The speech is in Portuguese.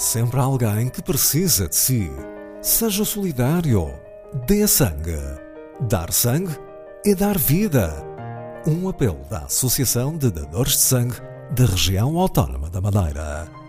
sempre alguém que precisa de si. Seja solidário. Dê sangue. Dar sangue é dar vida. Um apelo da Associação de Dadores de Sangue da Região Autónoma da Madeira.